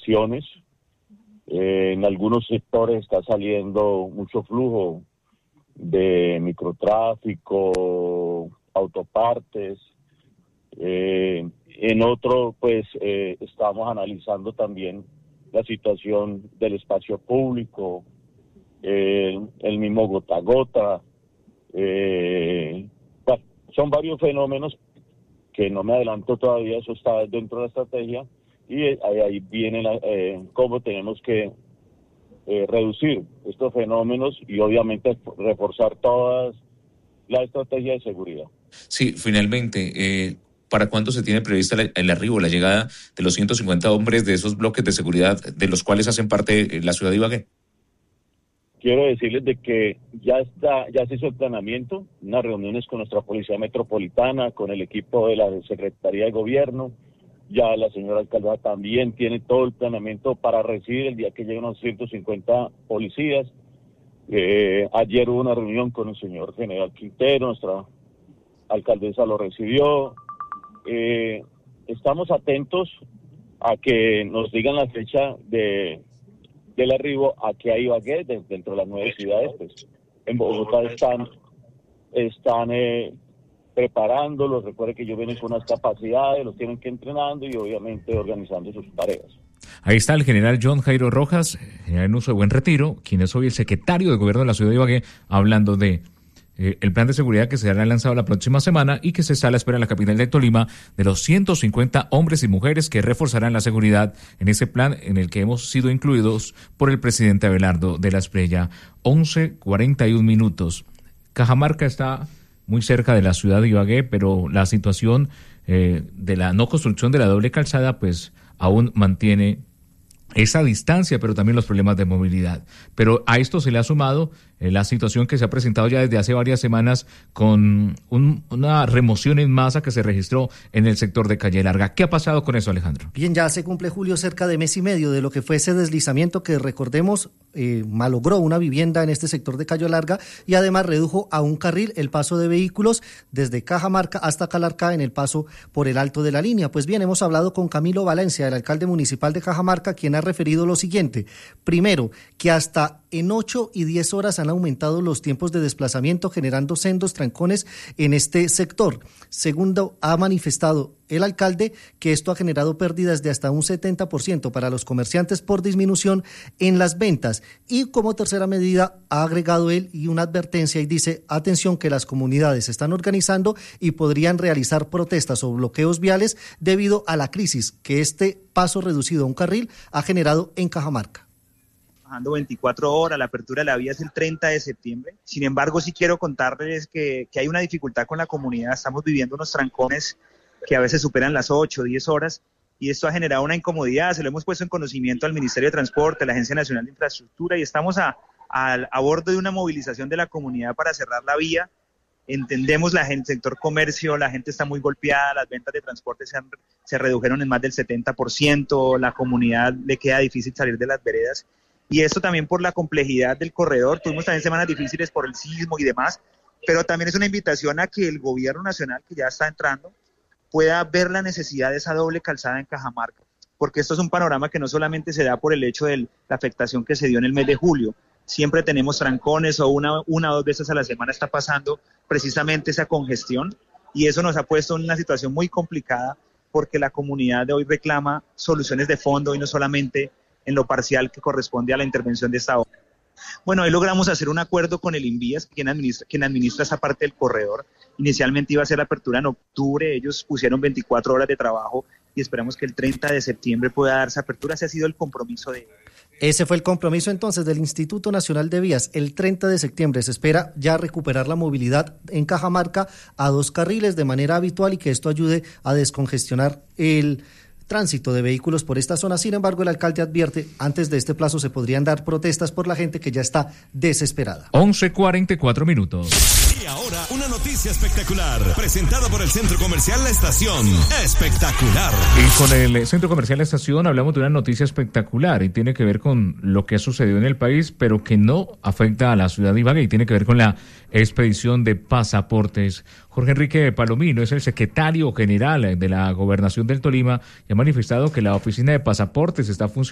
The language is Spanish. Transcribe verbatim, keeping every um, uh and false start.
operaciones. Eh, en algunos sectores está saliendo mucho flujo de microtráfico, autopartes. Eh, en otro, pues, eh, estamos analizando también la situación del espacio público, eh, el mismo gota a gota. Eh, bueno, son varios fenómenos que no me adelanto todavía, eso está dentro de la estrategia, y ahí, ahí viene la, eh, cómo tenemos que eh, reducir estos fenómenos y obviamente reforzar toda la estrategia de seguridad. Sí, finalmente, eh, ¿para cuándo se tiene prevista la, el arribo, la llegada de los ciento cincuenta hombres de esos bloques de seguridad de los cuales hacen parte la ciudad de Ibagué? Quiero decirles de que ya está, ya se hizo el planeamiento, unas reuniones con nuestra Policía Metropolitana, con el equipo de la Secretaría de Gobierno. Ya la señora alcaldesa también tiene todo el planeamiento para recibir el día que lleguen los ciento cincuenta policías. Eh, ayer hubo una reunión con el señor general Quintero, nuestra alcaldesa lo recibió. Eh, estamos atentos a que nos digan la fecha de del arribo aquí a Ibagué, de, dentro de las nueve ciudades. Pues, en Bogotá están, están eh, preparándolos. Recuerde que ellos vienen con unas capacidades, los tienen que ir entrenando y obviamente organizando sus tareas. Ahí está el general John Jairo Rojas, general en uso de buen retiro, quien es hoy el secretario de gobierno de la ciudad de Ibagué, hablando de eh, el plan de seguridad que será lanzado la próxima semana y que se está a la espera en la capital de Tolima de los ciento cincuenta hombres y mujeres que reforzarán la seguridad en ese plan en el que hemos sido incluidos por el presidente Abelardo de la Espriella. once cuarenta y un minutos. Cajamarca está muy cerca de la ciudad de Ibagué, pero la situación eh, de la no construcción de la doble calzada pues aún mantiene esa distancia, pero también los problemas de movilidad. Pero a esto se le ha sumado eh, la situación que se ha presentado ya desde hace varias semanas con un, una remoción en masa que se registró en el sector de Calle Larga. ¿Qué ha pasado con eso, Alejandro? Bien, ya se cumple, Julio, cerca de mes y medio de lo que fue ese deslizamiento que, recordemos, eh, malogró una vivienda en este sector de Calle Larga y además redujo a un carril el paso de vehículos desde Cajamarca hasta Calarcá en el paso por el Alto de la Línea. Pues bien, hemos hablado con Camilo Valencia, el alcalde municipal de Cajamarca, quien ha referido lo siguiente. Primero, que hasta en ocho y diez horas han aumentado los tiempos de desplazamiento, generando sendos trancones en este sector. Segundo, ha manifestado el alcalde que esto ha generado pérdidas de hasta un setenta por ciento para los comerciantes por disminución en las ventas. Y como tercera medida ha agregado él y una advertencia y dice, atención que las comunidades se están organizando y podrían realizar protestas o bloqueos viales debido a la crisis que este paso reducido a un carril ha generado en Cajamarca. veinticuatro horas, la apertura de la vía es el treinta de septiembre. Sin embargo, sí quiero contarles que, que hay una dificultad con la comunidad. Estamos viviendo unos trancones que a veces superan las ocho o diez horas y esto ha generado una incomodidad. Se lo hemos puesto en conocimiento al Ministerio de Transporte, a la Agencia Nacional de Infraestructura y estamos a, a, a bordo de una movilización de la comunidad para cerrar la vía. Entendemos la gente, el sector comercio, la gente está muy golpeada, las ventas de transporte se, han, se redujeron en más del setenta por ciento, la comunidad le queda difícil salir de las veredas. Y esto también por la complejidad del corredor. Tuvimos también semanas difíciles por el sismo y demás, pero también es una invitación a que el gobierno nacional, que ya está entrando, pueda ver la necesidad de esa doble calzada en Cajamarca, porque esto es un panorama que no solamente se da por el hecho de la afectación que se dio en el mes de julio. Siempre tenemos trancones o una, una o dos veces a la semana está pasando precisamente esa congestión y eso nos ha puesto en una situación muy complicada porque la comunidad de hoy reclama soluciones de fondo y no solamente en lo parcial que corresponde a la intervención de esta obra. Bueno, hoy logramos hacer un acuerdo con el INVIAS, quien administra, quien administra esa parte del corredor. Inicialmente iba a ser la apertura en octubre, ellos pusieron veinticuatro horas de trabajo y esperamos que el treinta de septiembre pueda darse apertura. Ese ha sido el compromiso de... Ese fue el compromiso entonces del Instituto Nacional de Vías. El treinta de septiembre se espera ya recuperar la movilidad en Cajamarca a dos carriles de manera habitual y que esto ayude a descongestionar el tránsito de vehículos por esta zona. Sin embargo, el alcalde advierte, antes de este plazo se podrían dar protestas por la gente que ya está desesperada. once cuarenta y cuatro minutos. Y ahora, una noticia espectacular, presentada por el Centro Comercial La Estación. Espectacular. Y con el Centro Comercial La Estación hablamos de una noticia espectacular y tiene que ver con lo que ha sucedido en el país, pero que no afecta a la ciudad de Ibagué y tiene que ver con la expedición de pasaportes. Jorge Enrique Palomino es el secretario general de la Gobernación del Tolima y ha manifestado que la oficina de pasaportes está funcionando